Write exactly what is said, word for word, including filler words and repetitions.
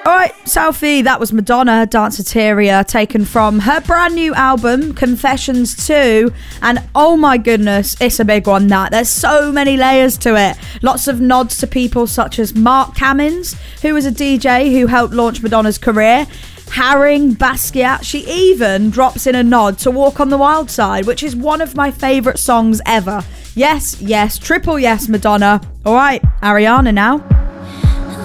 All right, Southie, that was Madonna, Danceteria, taken from her brand new album, Confessions two. And oh my goodness, it's a big one, that. There's so many layers to it. Lots of nods to people such as Mark Cammins, who was a D J who helped launch Madonna's career. Haring, Basquiat. She even drops in a nod to Walk on the Wild Side, which is one of my favourite songs ever. Yes, yes, triple yes, Madonna. All right, Ariana now.